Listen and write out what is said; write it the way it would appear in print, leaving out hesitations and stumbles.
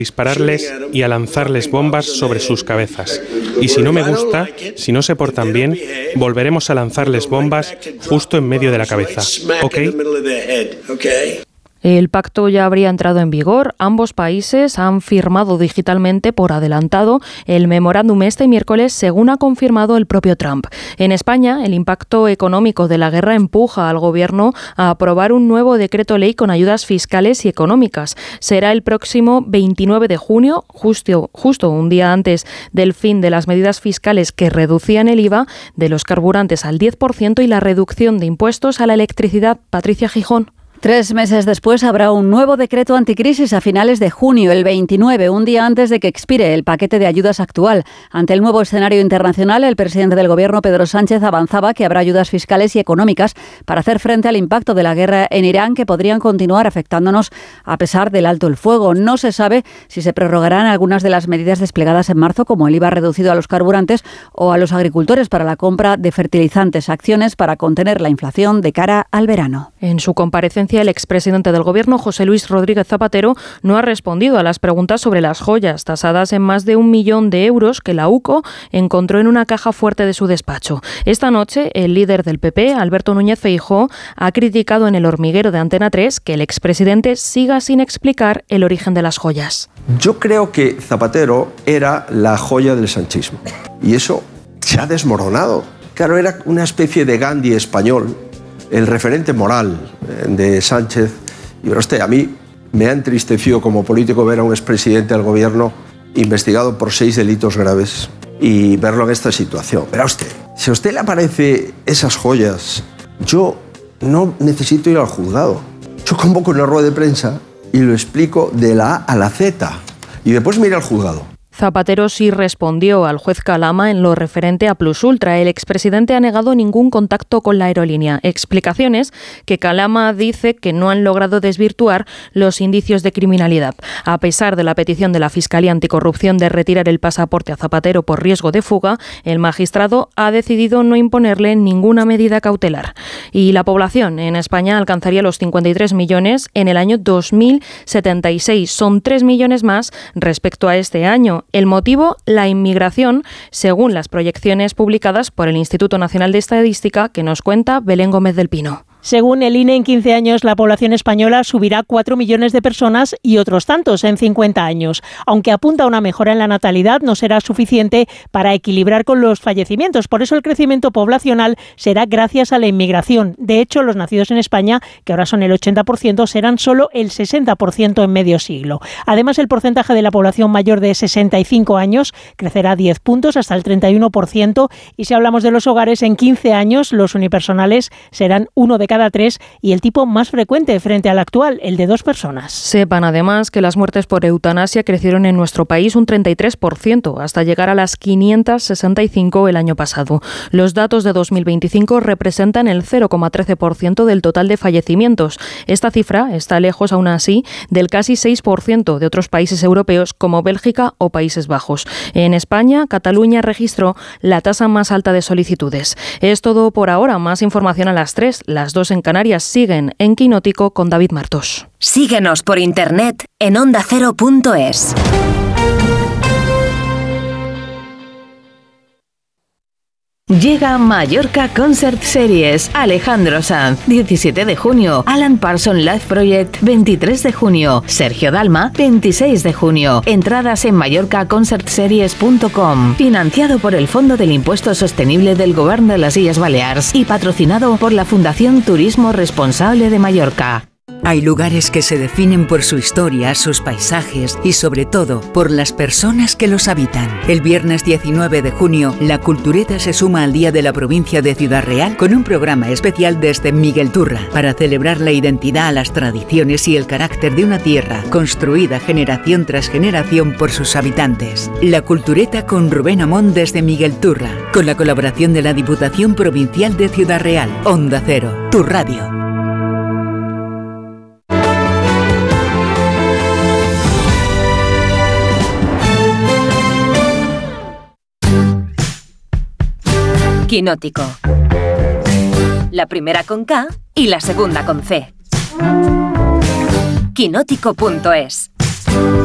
dispararles y a lanzarles bombas sobre sus cabezas. Y si no me gusta, si no se portan bien, volveremos a lanzarles bombas justo en medio de la cabeza. ¿Ok? El pacto ya habría entrado en vigor. Ambos países han firmado digitalmente por adelantado el memorándum este miércoles, según ha confirmado el propio Trump. En España, el impacto económico de la guerra empuja al Gobierno a aprobar un nuevo decreto ley con ayudas fiscales y económicas. Será el próximo 29 de junio, justo un día antes del fin de las medidas fiscales que reducían el IVA de los carburantes al 10% y la reducción de impuestos a la electricidad. Patricia Gijón. 3 meses después habrá un nuevo decreto anticrisis a finales de junio, el 29, un día antes de que expire el paquete de ayudas actual. Ante el nuevo escenario internacional, el presidente del Gobierno, Pedro Sánchez, avanzaba que habrá ayudas fiscales y económicas para hacer frente al impacto de la guerra en Irán, que podrían continuar afectándonos a pesar del alto el fuego. No se sabe si se prorrogarán algunas de las medidas desplegadas en marzo, como el IVA reducido a los carburantes o a los agricultores para la compra de fertilizantes, acciones para contener la inflación de cara al verano. En su comparecencia, el expresidente del Gobierno, José Luis Rodríguez Zapatero, no ha respondido a las preguntas sobre las joyas, tasadas en más de 1 millón de euros, que la UCO encontró en una caja fuerte de su despacho. Esta noche, el líder del PP, Alberto Núñez Feijóo, ha criticado en El Hormiguero de Antena 3 que el expresidente siga sin explicar el origen de las joyas. Yo creo que Zapatero era la joya del sanchismo y eso se ha desmoronado. Claro, era una especie de Gandhi español, el referente moral de Sánchez. Y a mí me ha entristecido como político ver a un expresidente del Gobierno investigado por 6 delitos graves y verlo en esta situación. Verá usted, si a usted le aparece esas joyas, yo no necesito ir al juzgado. Yo convoco una rueda de prensa y lo explico de la A a la Z y después me iré al juzgado. Zapatero sí respondió al juez Calama en lo referente a Plus Ultra. El expresidente ha negado ningún contacto con la aerolínea. Explicaciones que Calama dice que no han logrado desvirtuar los indicios de criminalidad. A pesar de la petición de la Fiscalía Anticorrupción de retirar el pasaporte a Zapatero por riesgo de fuga, el magistrado ha decidido no imponerle ninguna medida cautelar. Y la población en España alcanzaría los 53 millones en el año 2076. Son 3 millones más respecto a este año. El motivo, la inmigración, según las proyecciones publicadas por el Instituto Nacional de Estadística, que nos cuenta Belén Gómez del Pino. Según el INE, en 15 años la población española subirá 4 millones de personas y otros tantos en 50 años. Aunque apunta a una mejora en la natalidad, no será suficiente para equilibrar con los fallecimientos. Por eso el crecimiento poblacional será gracias a la inmigración. De hecho, los nacidos en España, que ahora son el 80%, serán solo el 60% en medio siglo. Además, el porcentaje de la población mayor de 65 años crecerá 10 puntos hasta el 31%. Y si hablamos de los hogares, en 15 años los unipersonales serán 1 de cada 3 y el tipo más frecuente frente al actual, el de 2 personas. Sepan además que las muertes por eutanasia crecieron en nuestro país un 33%, hasta llegar a las 565 el año pasado. Los datos de 2025 representan el 0,13% del total de fallecimientos. Esta cifra está lejos, aún así, del casi 6% de otros países europeos como Bélgica o Países Bajos. En España, Cataluña registró la tasa más alta de solicitudes. Es todo por ahora. Más información a las 3, las 2 en Canarias siguen en Quinótico con David Martos. Síguenos por internet en ondacero.es. Llega Mallorca Concert Series, Alejandro Sanz, 17 de junio, Alan Parsons Live Project, 23 de junio, Sergio Dalma, 26 de junio. Entradas en mallorcaconcertseries.com, financiado por el Fondo del Impuesto Sostenible del Gobierno de las Illes Balears y patrocinado por la Fundación Turismo Responsable de Mallorca. Hay lugares que se definen por su historia, sus paisajes y sobre todo por las personas que los habitan. El viernes 19 de junio, la Cultureta se suma al Día de la Provincia de Ciudad Real con un programa especial desde Miguel Turra para celebrar la identidad, las tradiciones y el carácter de una tierra construida generación tras generación por sus habitantes. La Cultureta con Rubén Amón desde Miguel Turra, con la colaboración de la Diputación Provincial de Ciudad Real. Onda Cero, tu radio. Quinótico. La primera con K y la segunda con C. Quinótico.es